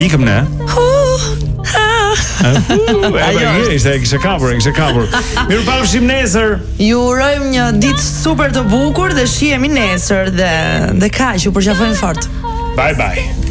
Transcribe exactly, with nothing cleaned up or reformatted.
Ikëm ne. Ajo ishte kishte kapur, kishte kapur. Mirupafshim nesër. Ju urojmë një ditë super të bukur dhe shihemi nesër dhe dhe kaq, ju përqafojmë fort. Bye bye.